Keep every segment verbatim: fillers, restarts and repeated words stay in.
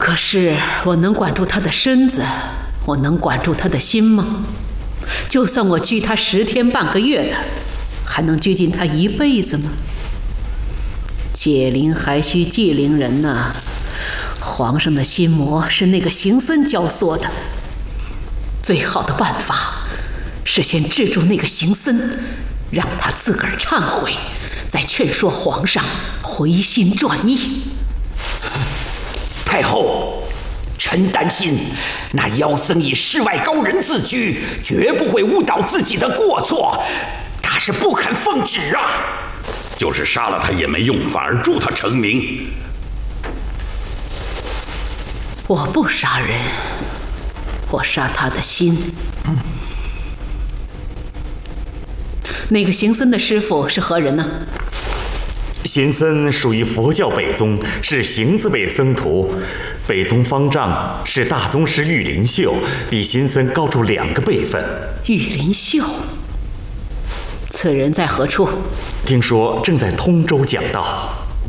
可是我能管住他的身子，我能管住他的心吗？就算我拘他十天半个月的，还能拘禁他一辈子吗？解铃还需系铃人呐、啊！皇上的心魔是那个行僧教唆的，最好的办法是先制住那个行僧，让他自个儿忏悔，再劝说皇上回心转意。 太后，臣担心那妖僧以世外高人自居，绝不会误导自己的过错，他是不肯奉旨啊。 就是杀了他也没用，反而助他成名。 我不杀人，我杀他的心。嗯、那个行僧的师傅是何人呢？ 行僧属于佛教北宗，是行字辈僧徒。北宗方丈是大宗师玉林秀，比行僧高出两个辈分。 玉林秀，此人在何处？ 听说正在通州讲道。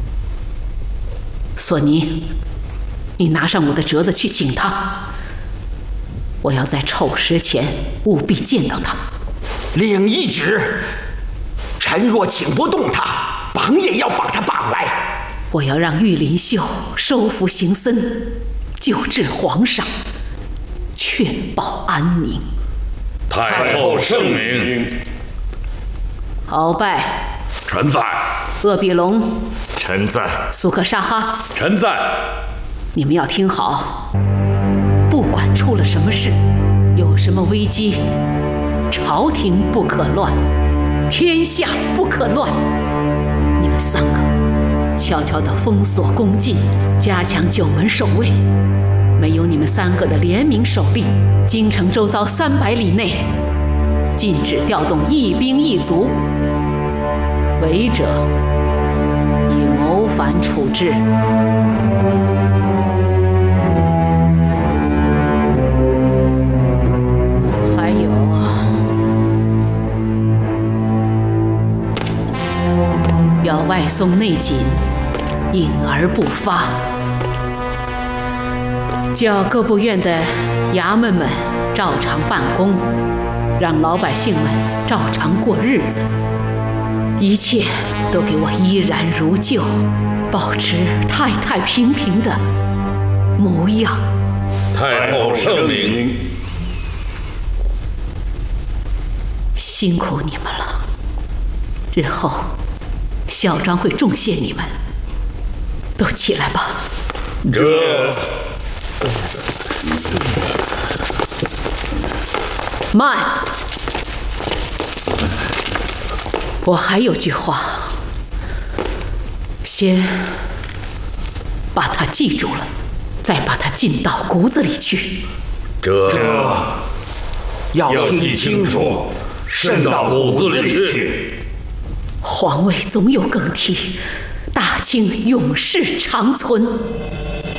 索尼，你拿上我的折子去请他，我要在丑时前务必见到他。 领懿旨，臣若请不动他，绑也要把他绑来。 我要让玉林秀收服行僧，救治皇上，确保安宁。 太后圣明。 鳌拜， 臣在。 鄂必龙， 臣在。 苏克沙哈， 臣在。 你们要听好，不管出了什么事，有什么危机，朝廷不可乱，天下不可乱。你们三个悄悄地封锁宫禁，加强九门守卫。没有你们三个的联名守力，京城周遭三百里内禁止调动一兵一卒，违者以谋反处置。还有，要外松内紧，隐而不发，叫各部院的衙门们照常办公，让老百姓们照常过日子，一切都给我依然如旧，保持太太平平的模样。 太后圣明。 辛苦你们了，日后孝庄会重谢你们。都起来吧。 这。 慢！我还有句话，先把它记住了，再把它进到骨子里去。 这这要听清楚，渗到骨子里去。 皇位总有更替，大清永世长存。